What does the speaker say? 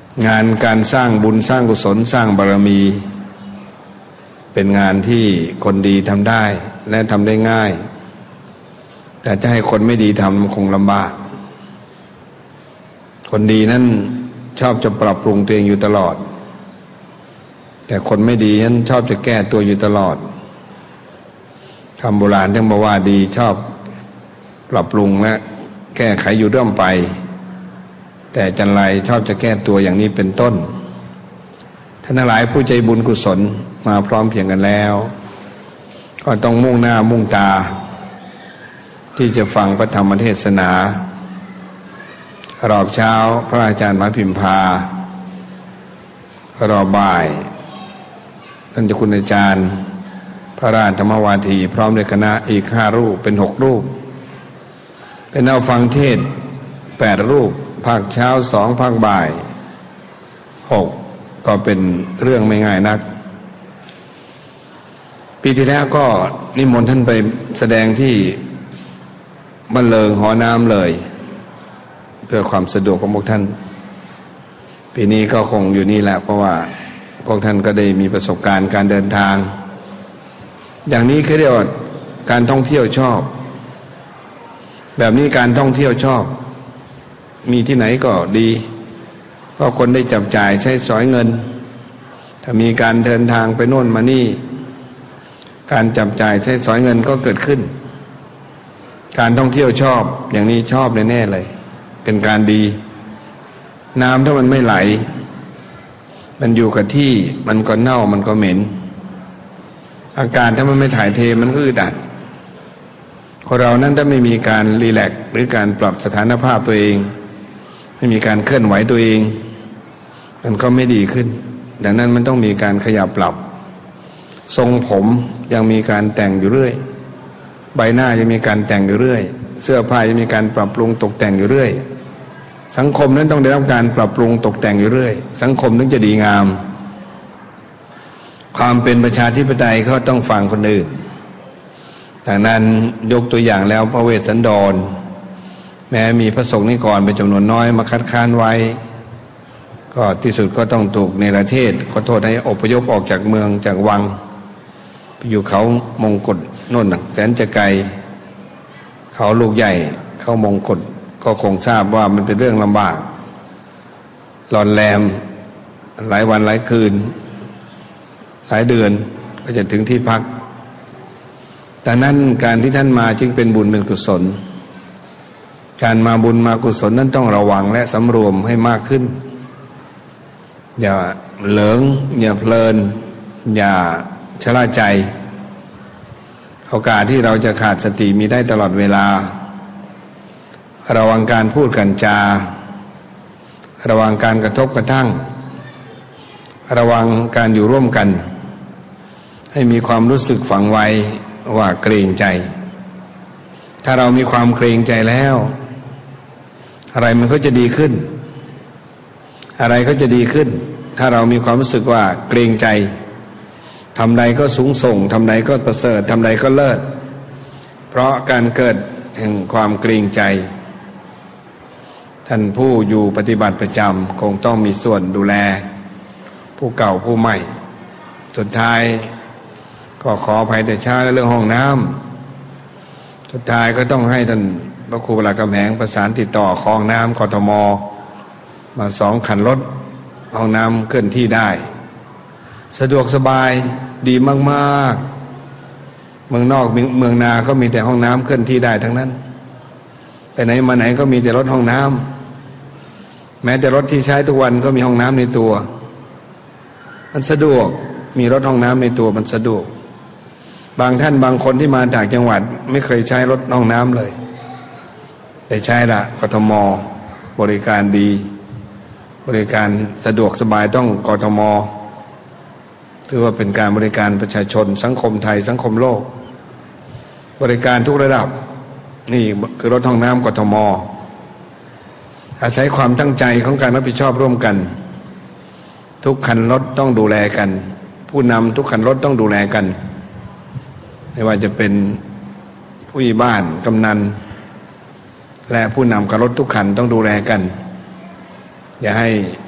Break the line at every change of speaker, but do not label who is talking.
งานการสร้างบุญสร้างกุศลสร้างบารมีเป็นงานที่คนดีทำได้และทำได้ง่ายแต่จะให้คนไม่ดีทำคงลำบากคนดีนั้นชอบจะปรับปรุงตัวเองอยู่ตลอดแต่คนไม่ดีนั้นชอบจะแก้ตัวอยู่ตลอดคำโบราณท่านบอกว่าดีชอบปรับปรุงและแก้ไขอยู่เรื่อยไปแต่จันไรชอบจะแก้ตัวอย่างนี้เป็นต้นท่านทั้งหลายผู้ใจบุญกุศลมาพร้อมเพียงกันแล้วก็ต้องมุ่งหน้ามุ่งตาที่จะฟังพระธรรมเทศนารอบเช้าพระอาจารย์มหาพิมพารอบบ่ายท่านเจ้าคุณอาจารย์พระราชธรรมวาทีพร้อมด้วยคณะอีก5 รูปเป็น6 รูปเป็นเอาฟังเทศ8 รูปภาคเช้า2ภาคบ่าย6ก็เป็นเรื่องไม่ง่ายนักปีที่แล้วก็นิมนต์ท่านไปแสดงที่บันเลิงหอน้ำเลยเพื่อความสะดวกของพวกท่านปีนี้ก็คงอยู่นี่แหละเพราะว่าพวกท่านก็ได้มีประสบการณ์การเดินทางอย่างนี้คือเรียกว่าการท่องเที่ยวชอบแบบนี้การท่องเที่ยวชอบมีที่ไหนก็ดีเพราะคนได้จับจ่ายใช้สอยเงินถ้ามีการเดินทางไปโน่นมานี่การจับจ่ายใช้สอยเงินก็เกิดขึ้นการท่องเที่ยวชอบอย่างนี้ชอบแน่ๆเลยเป็นการดีน้ำถ้ามันไม่ไหลมันอยู่กับที่มันก็เน่ามันก็เหม็นอากาศถ้ามันไม่ถ่ายเทมันก็อึดอัดคนเรานั้นถ้าไม่มีการรีแลกซ์หรือการปรับสถานภาพตัวเองไม่มีการเคลื่อนไหวตัวเองมันก็ไม่ดีขึ้นดังนั้นมันต้องมีการขยับปรับทรงผมยังมีการแต่งอยู่เรื่อยใบหน้ายังมีการแต่งอยู่เรื่อยเสื้อผ้ายังมีการปรับปรุงตกแต่งอยู่เรื่อยสังคมนั้นต้องได้รับการปรับปรุงตกแต่งอยู่เรื่อยสังคมถึงจะดีงามความเป็นประชาธิปไตยก็ต้องฟังคนอื่นดังนั้นยกตัวอย่างแล้วพระเวสสันดรแม้มีพระสงฆ์นิกรเป็นจำนวนน้อยมาคัดค้านไว้ก็ที่สุดก็ต้องถูกในประเทศขอโทษให้อพยพออกจากเมืองจากวังไปอยู่เขามงกุฎโน่นแสนจะไกลเขาลูกใหญ่เขามงกุฎก็คงทราบว่ามันเป็นเรื่องลำบากร้อนแรมหลายวันหลายคืนหลายเดือนก็จะถึงที่พักแต่นั้นการที่ท่านมาจึงเป็นบุญเป็นกุศลการมาบุญมากุศลนั้นต้องระวังและสำรวมให้มากขึ้นอย่าเหลิงอย่าเพลินอย่าชะล่าใจโอกาสที่เราจะขาดสติมีได้ตลอดเวลาระวังการพูดกันจาระวังการกระทบกระทั่งระวังการอยู่ร่วมกันให้มีความรู้สึกฝังไว้ว่าเกรงใจถ้าเรามีความเกรงใจแล้วอะไรมันก็จะดีขึ้นอะไรก็จะดีขึ้นถ้าเรามีความรู้สึกว่าเกรงใจทำใดก็สูงส่งทำใดก็ประเสริฐทำใดก็เลิศเพราะการเกิดแห่งความเกรงใจท่านผู้อยู่ปฏิบัติประจำคงต้องมีส่วนดูแลผู้เก่าผู้ใหม่สุดท้ายก็ขออภัยแต่ช้าในเรื่องห้องน้ำสุดท้ายก็ต้องให้ท่านพระครูประหลัดกำแหงประสานติดต่อคลองน้ำกทมมา2 คันรถห้องน้ำเคลื่อนที่ได้สะดวกสบายดีมากๆเมืองนอกเมืองนาก็มีแต่ห้องน้ำเคลื่อนที่ได้ทั้งนั้นแต่ไหนมาไหนก็มีแต่รถห้องน้ำแม้แต่รถที่ใช้ทุกวันก็มีห้องน้ำในตัวมันสะดวกมีรถห้องน้ำในตัวมันสะดวกบางท่านบางคนที่มาจากจังหวัดไม่เคยใช้รถห้องน้ำเลยแต่ใช้ละกทมบริการดีบริการสะดวกสบายต้องกทมถือว่าเป็นการบริการประชาชนสังคมไทยสังคมโลกบริการทุกระดับนี่คือรถห้องน้ำกทมอาศัยความตั้งใจของการรับผิดชอบร่วมกันทุกคันรถต้องดูแลกันผู้นำทุกคันรถต้องดูแลกันไม่ว่าจะเป็นผู้ใหญ่บ้านกำนันและผู้นำคันรถทุกคันต้องดูแลกันอย่าให้